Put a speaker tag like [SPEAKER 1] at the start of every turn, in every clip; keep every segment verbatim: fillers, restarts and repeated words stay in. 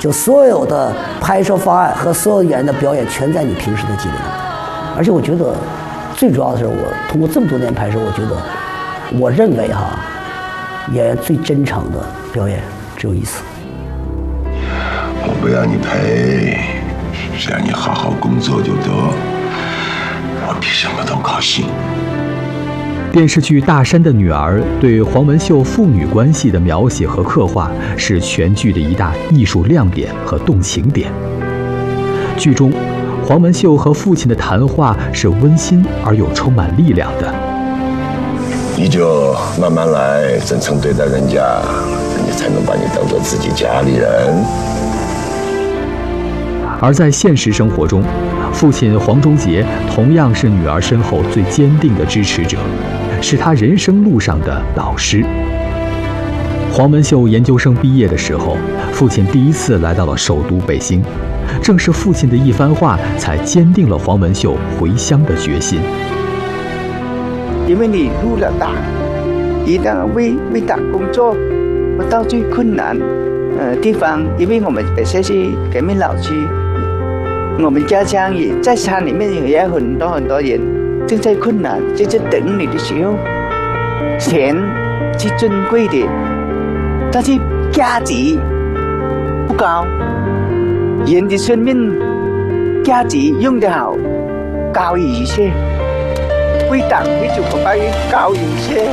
[SPEAKER 1] 就所有的拍摄方案和所有演员的表演全在你平时的积累里。而且我觉得最主要的是，我通过这么多年拍摄，我觉得我认为哈，演员最真诚的表演只有一次。
[SPEAKER 2] 我不要你赔，只要你好好工作就得，我比什么都高兴。
[SPEAKER 3] 电视剧《大山的女儿》对黄文秀父女关系的描写和刻画是全剧的一大艺术亮点和动情点。剧中，黄文秀和父亲的谈话是温馨而又充满力量的。
[SPEAKER 2] 你就慢慢来，真诚对待人家，人家才能把你当做自己家里人。
[SPEAKER 3] 而在现实生活中，父亲黄忠杰同样是女儿身后最坚定的支持者，是她人生路上的导师。黄文秀研究生毕业的时候，父亲第一次来到了首都北京，正是父亲的一番话，才坚定了黄文秀回乡的决心。
[SPEAKER 4] 因为你入了党，一旦为为党工作，我到最困难呃地方，因为我们本身是革命老区，我们家乡也在山里面也有很多很多人正在困难，就在等你的时候，钱是珍贵的，但是价值不高，人的生命价值用得好高于一切。为党为祖国发言高于一切。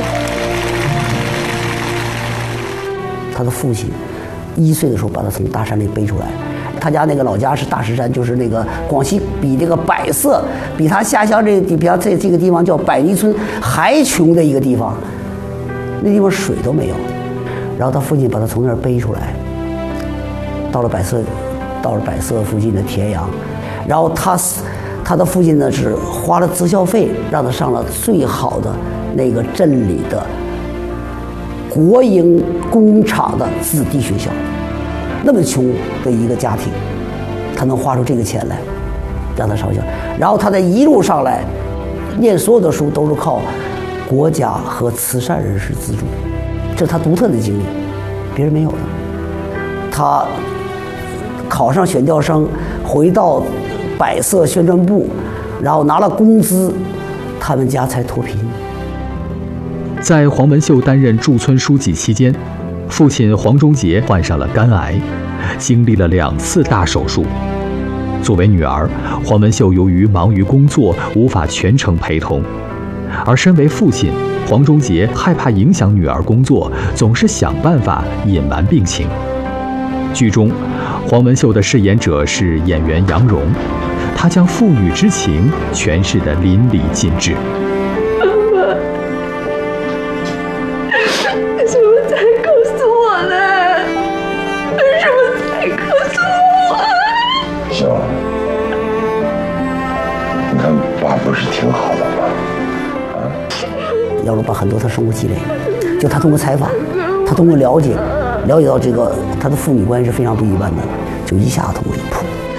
[SPEAKER 1] 他的父亲一岁的时候把他从大山里背出来，他家那个老家是大石山，就是那个广西比这个百色，比他下乡这个地，比他这这个地方叫百泥村还穷的一个地方，那地方水都没有。然后他父亲把他从那儿背出来，到了百色，到了百色附近的田阳，然后他。他的父亲呢是花了择校费让他上了最好的那个镇里的国营工厂的子弟学校。那么穷的一个家庭，他能花出这个钱来让他上学，然后他在一路上来念所有的书都是靠国家和慈善人士资助，这是他独特的经历，别人没有的。他考上选调生，回到百色宣传部，然后拿了工资，他们家才脱贫。
[SPEAKER 3] 在黄文秀担任驻村书记期间，父亲黄忠杰患上了肝癌，经历了两次大手术。作为女儿，黄文秀由于忙于工作，无法全程陪同，而身为父亲，黄忠杰害怕影响女儿工作，总是想办法隐瞒病情。剧中，黄文秀的饰演者是演员杨蓉，她将父女之情诠释得淋漓尽致。
[SPEAKER 5] 妈妈，为什么才告诉我呢？为什么才告诉我？
[SPEAKER 2] 秀，你看爸不是挺好的吗？啊！
[SPEAKER 1] 杨蓉把很多他生活积累，就他通过采访，他通过了解。了解到这个他的父女关系是非常不一般的，就一下通过一破。